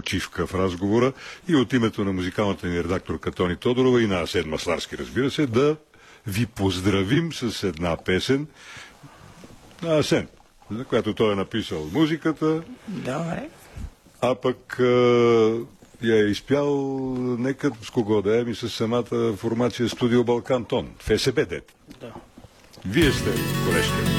почивка в разговора и от името на музикалната ни редакторка Тони Тодорова и на Асен Масларски, разбира се, да ви поздравим с една песен на Асен, за която той е написал музиката. Добре. А пък я е изпял, нека с кого да е, с самата формация Студио Балкан Тон, ФСБ дет. Да. Вие сте колежка.